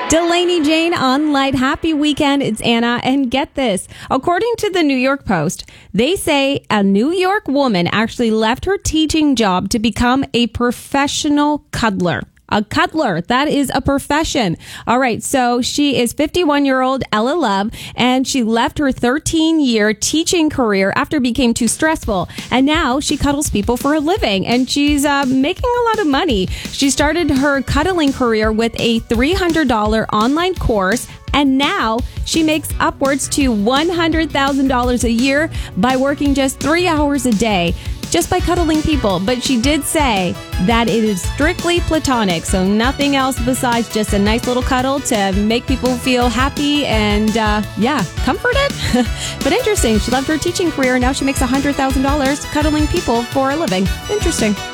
Delaney Jane on Light. Happy weekend. It's Anna. And get this. According to the New York Post, they say a New York woman actually left her teaching job to become a professional cuddler. A cuddler. That is a profession. All right. So she is 51-year-old Ella Love, and she left her 13-year teaching career after it became too stressful. And now she cuddles people for a living, and she's making a lot of money. She started her cuddling career with a $300 online course, and now she makes upwards to $100,000 a year by working just 3 hours a day, just by cuddling people. But she did say that it is strictly platonic, so nothing else besides just a nice little cuddle to make people feel happy and, comforted. But interesting, she left her teaching career and now she makes $100,000 cuddling people for a living. Interesting.